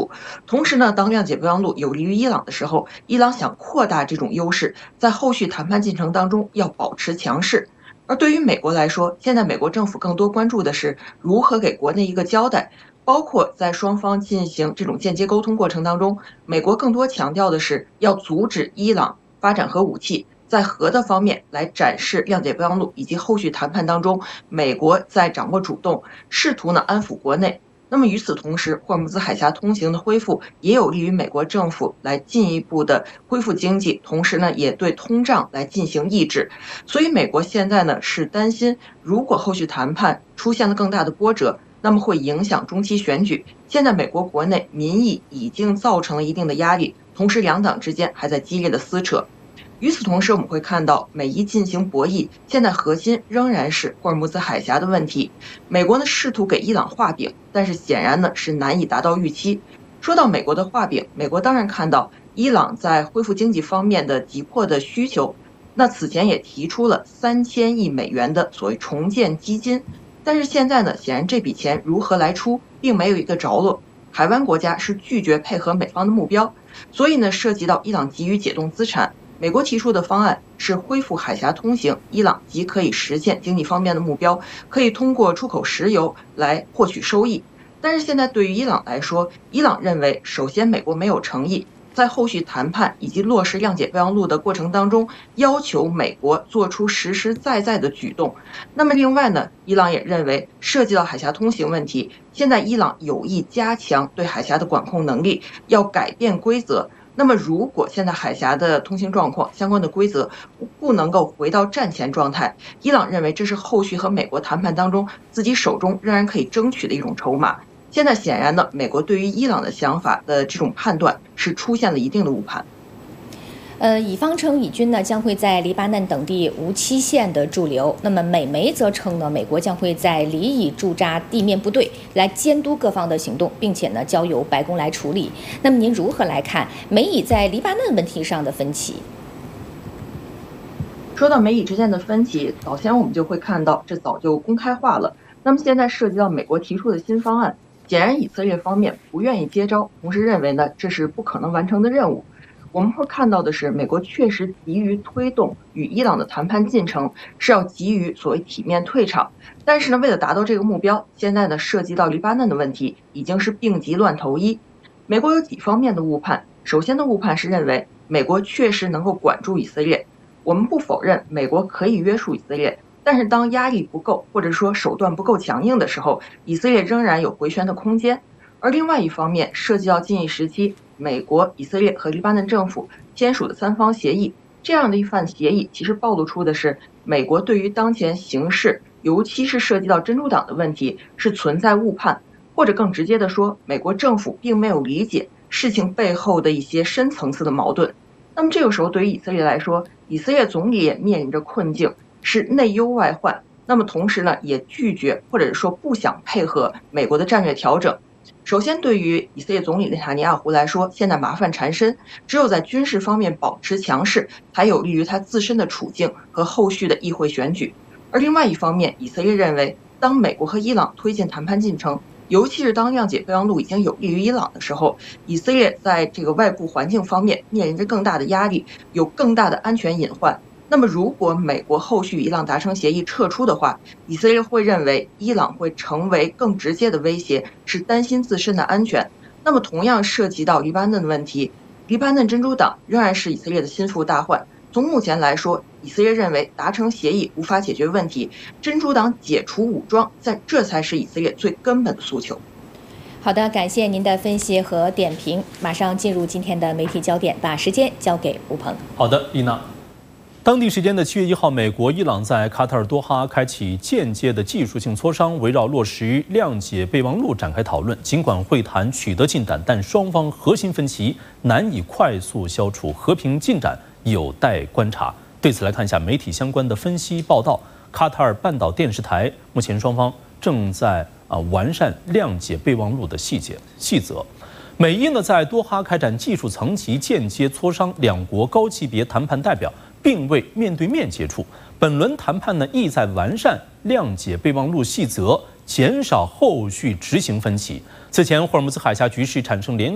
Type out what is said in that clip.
度。同时呢，当谅解备忘录有利于伊朗的时候，伊朗想扩大这种优势，在后续谈判进程当中要保持强势。而对于美国来说，现在美国政府更多关注的是如何给国内一个交代，包括在双方进行这种间接沟通过程当中，美国更多强调的是要阻止伊朗发展核武器，在核的方面来展示谅解备忘录以及后续谈判当中，美国在掌握主动，试图呢安抚国内。那么与此同时，霍尔木兹海峡通行的恢复也有利于美国政府来进一步的恢复经济，同时呢也对通胀来进行抑制。所以美国现在呢是担心，如果后续谈判出现了更大的波折，那么会影响中期选举。现在美国国内民意已经造成了一定的压力，同时两党之间还在激烈的撕扯。与此同时，我们会看到美伊进行博弈，现在核心仍然是霍尔木兹海峡的问题。美国呢试图给伊朗画饼，但是显然呢是难以达到预期。说到美国的画饼，美国当然看到伊朗在恢复经济方面的急迫的需求，那此前也提出了3000亿美元的所谓重建基金，但是现在呢，显然这笔钱如何来出，并没有一个着落。海湾国家是拒绝配合美方的目标，所以呢，涉及到伊朗急于解冻资产。美国提出的方案是恢复海峡通行，伊朗即可以实现经济方面的目标，可以通过出口石油来获取收益。但是现在对于伊朗来说，伊朗认为，首先美国没有诚意，在后续谈判以及落实谅解备忘录的过程当中，要求美国做出实实在在的举动。那么另外呢，伊朗也认为涉及到海峡通行问题，现在伊朗有意加强对海峡的管控能力，要改变规则。那么如果现在海峡的通行状况相关的规则不能够回到战前状态，伊朗认为这是后续和美国谈判当中自己手中仍然可以争取的一种筹码。现在显然呢，美国对于伊朗的想法的这种判断是出现了一定的误判。 以方称以军呢将会在黎巴嫩等地无期限的驻留，那么美媒则称呢，美国将会在黎以驻扎地面部队来监督各方的行动，并且呢交由白宫来处理。那么您如何来看美以在黎巴嫩问题上的分歧？ 说到美以之间的分歧，早先我们就会看到这早就公开化了。那么现在涉及到美国提出的新方案，显然以色列方面不愿意接招，同时认为呢这是不可能完成的任务。我们会看到的是，美国确实急于推动与伊朗的谈判进程，是要急于所谓体面退场。但是呢，为了达到这个目标，现在呢涉及到黎巴嫩的问题，已经是病急乱投医。美国有几方面的误判，首先的误判是认为美国确实能够管住以色列。我们不否认美国可以约束以色列，但是当压力不够，或者说手段不够强硬的时候，以色列仍然有回旋的空间。而另外一方面，涉及到近一时期美国、以色列和黎巴嫩政府签署的3方协议，这样的一份协议其实暴露出的是美国对于当前形势，尤其是涉及到珍珠党的问题是存在误判，或者更直接的说，美国政府并没有理解事情背后的一些深层次的矛盾。那么这个时候对于以色列来说，以色列总理也面临着困境，是内忧外患。那么同时呢，也拒绝或者说不想配合美国的战略调整。首先，对于以色列总理内塔尼亚胡来说，现在麻烦缠身，只有在军事方面保持强势，才有利于他自身的处境和后续的议会选举。而另外一方面，以色列认为，当美国和伊朗推进谈判进程，尤其是当谅解备忘录已经有利于伊朗的时候，以色列在这个外部环境方面面临着更大的压力，有更大的安全隐患。那么如果美国后续与伊朗达成协议撤出的话，以色列会认为伊朗会成为更直接的威胁，是担心自身的安全。那么同样涉及到黎巴嫩的问题，黎巴嫩珍珠党仍然是以色列的心腹大患。从目前来说，以色列认为达成协议无法解决问题，珍珠党解除武装，这才是以色列最根本的诉求。 好的，感谢您的分析和点评。马上进入今天的媒体焦点，把时间交给吴鹏。 好的，丽娜。当地时间的7月1号，美国、伊朗在卡塔尔多哈开启间接的技术性磋商，围绕落实谅解备忘录展开讨论。尽管会谈取得进展，但双方核心分歧难以快速消除，和平进展有待观察。对此来看一下媒体相关的分析报道。卡塔尔半岛电视台目前双方正在完善谅解备忘录的细则。美伊呢在多哈开展技术层级间接磋商，两国高级别谈判代表并未面对面接触。本轮谈判呢意在完善谅解备忘录细则，减少后续执行分歧。此前，霍尔木兹海峡局势产生连